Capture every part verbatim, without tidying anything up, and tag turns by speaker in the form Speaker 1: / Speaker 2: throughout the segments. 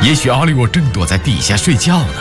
Speaker 1: 也许奥利沃正躲在地下睡觉呢。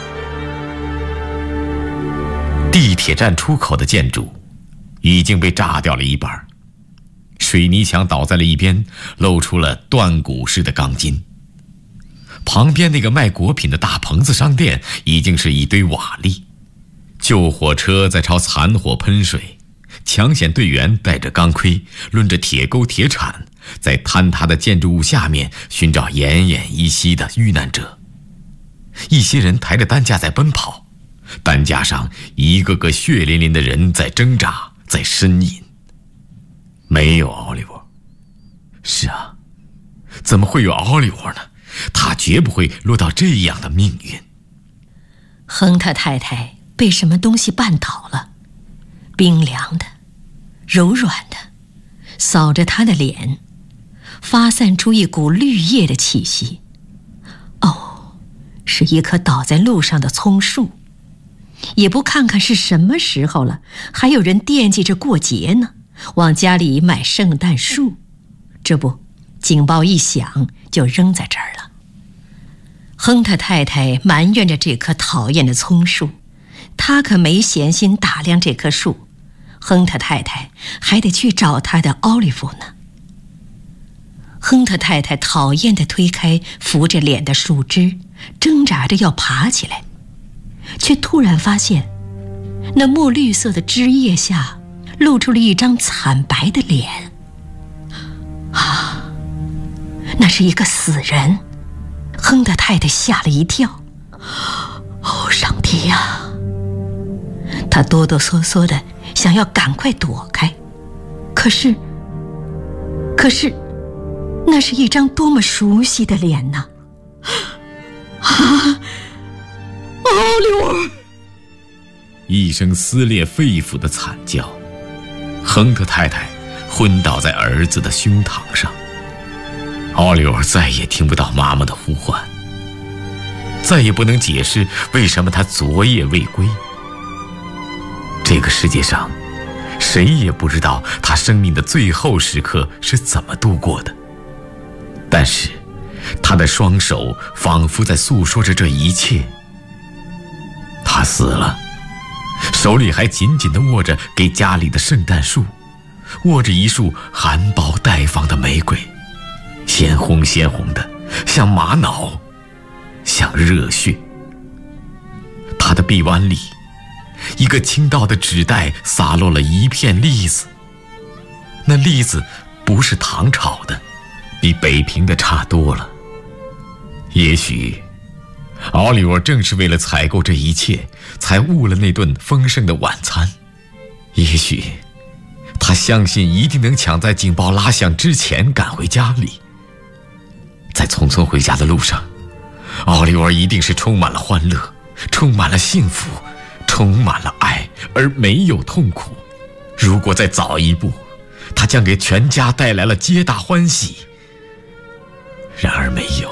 Speaker 1: 地铁站出口的建筑已经被炸掉了一半，水泥墙倒在了一边，露出了断骨式的钢筋。旁边那个卖果品的大棚子商店已经是一堆瓦砾，救火车在朝残火喷水，抢险队员带着钢盔，抡着铁钩铁铲，在坍塌的建筑物下面寻找奄奄一息的遇难者。一些人抬着担架在奔跑，担架上一个个血淋淋的人在挣扎，在呻吟。没有奥利沃。是啊，怎么会有奥利沃呢？他绝不会落到这样的命运。
Speaker 2: 亨特太太被什么东西绊倒了，冰凉的，柔软的，扫着她的脸，发散出一股绿叶的气息。哦，是一棵倒在路上的葱树。也不看看是什么时候了，还有人惦记着过节呢，往家里买圣诞树。这不，警报一响就扔在这儿了。亨特太太埋怨着这棵讨厌的葱树，她可没闲心打量这棵树。亨特太太还得去找她的奥利弗呢。亨特太太讨厌地推开扶着脸的树枝，挣扎着要爬起来，却突然发现那墨绿色的枝叶下露出了一张惨白的脸。啊，那是一个死人！亨特太太吓了一跳。哦，上帝呀！她哆哆嗦嗦的想要赶快躲开，可是可是那是一张多么熟悉的脸呐！啊，奥利沃！
Speaker 1: 一声撕裂肺腑的惨叫，亨特太太昏倒在儿子的胸膛上。奥利沃再也听不到妈妈的呼唤，再也不能解释为什么他昨夜未归。这个世界上，谁也不知道他生命的最后时刻是怎么度过的。但是，他的双手仿佛在诉说着这一切。他死了，手里还紧紧地握着给家里的圣诞树，握着一束含苞待放的玫瑰，鲜红鲜红的，像玛瑙，像热血。他的臂弯里，一个倾倒的纸袋洒落了一片栗子。那栗子不是糖炒的，比北平的差多了。也许奥利沃正是为了采购这一切，才误了那顿丰盛的晚餐。也许他相信一定能抢在警报拉响之前赶回家里。在匆匆回家的路上，奥利沃一定是充满了欢乐，充满了幸福，充满了爱，而没有痛苦。如果再早一步，他将给全家带来了皆大欢喜。然而没有。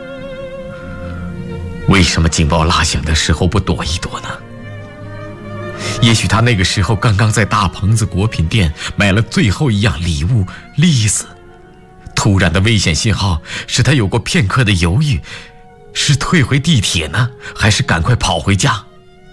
Speaker 1: 为什么警报拉响的时候不躲一躲呢？也许他那个时候刚刚在大棚子果品店买了最后一样礼物栗子。突然的危险信号使他有过片刻的犹豫，是退回地铁呢，还是赶快跑回家？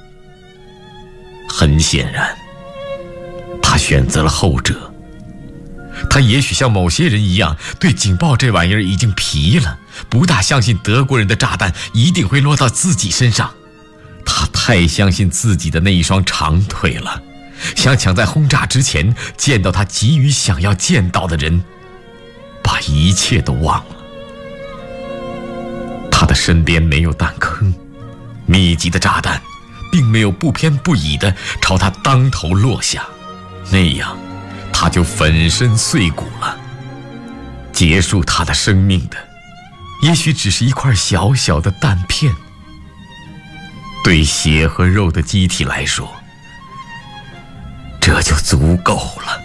Speaker 1: 很显然，他选择了后者。他也许像某些人一样，对警报这玩意儿已经疲了，不大相信德国人的炸弹一定会落到自己身上。他太相信自己的那一双长腿了，想抢在轰炸之前见到他急于想要见到的人，把一切都忘了。他的身边没有弹坑，密集的炸弹并没有不偏不倚地朝他当头落下，那样他就粉身碎骨了。结束他的生命的也许只是一块小小的弹片。对血和肉的机体来说，这就足够了。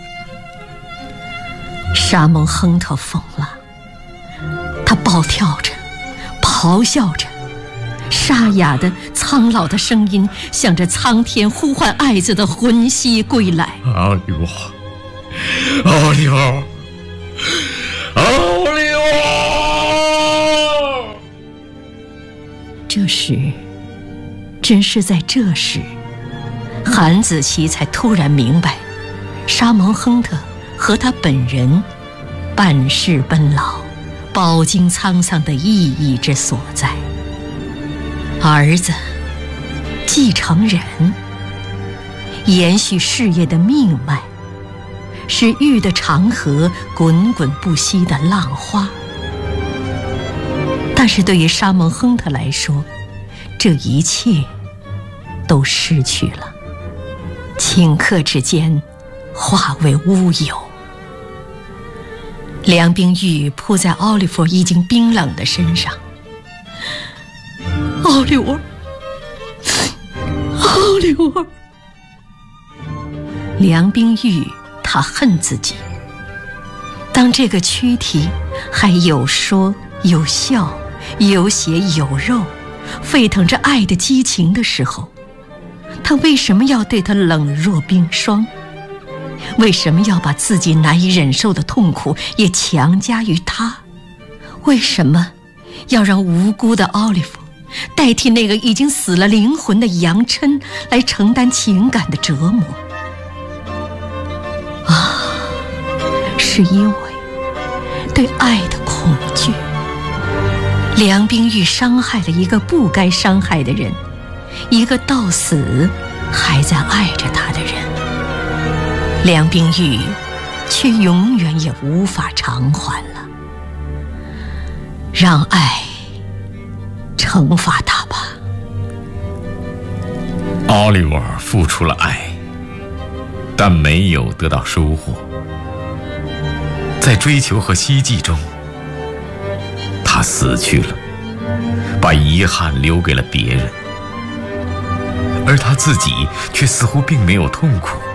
Speaker 2: 沙蒙亨特疯了，他暴跳着，咆哮着，沙哑的苍老的声音向着苍天呼唤爱子的魂兮归来。
Speaker 1: 奥利沃，奥利沃，奥利沃！
Speaker 2: 这时，真是在这时，韩子琪才突然明白，沙蒙亨特和他本人半世奔劳、饱经沧桑的意义之所在。儿子，继承人，延续事业的命脉，是玉的长河滚滚不息的浪花。但是对于沙蒙亨特来说，这一切都失去了，顷刻之间化为乌有。梁冰玉扑在奥利弗已经冰冷的身上。奥利弗，奥利弗！梁冰玉，他恨自己。当这个躯体还有说有笑、有血有肉，沸腾着爱的激情的时候，他为什么要对他冷若冰霜？为什么要把自己难以忍受的痛苦也强加于他？为什么要让无辜的奥利弗代替那个已经死了灵魂的杨琛来承担情感的折磨？啊，是因为对爱的恐惧。梁冰玉伤害了一个不该伤害的人，一个到死还在爱着他的人。梁冰玉却永远也无法偿还了。让爱惩罚他吧。
Speaker 1: 奥利弗付出了爱，但没有得到收获。在追求和希冀中，他死去了，把遗憾留给了别人，而他自己却似乎并没有痛苦。